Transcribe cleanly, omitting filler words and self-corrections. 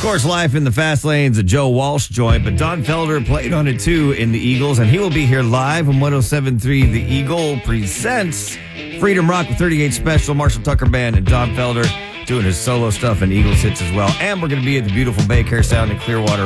course, life in the fast lane's a Joe Walsh joint, but Don Felder played on it too in the Eagles, and he will be here live on 107.3 The Eagle presents Freedom Rock with 38 Special, Marshall Tucker Band, and Don Felder doing his solo stuff and Eagles hits as well. And we're going to be at the beautiful Bay Care Sound in Clearwater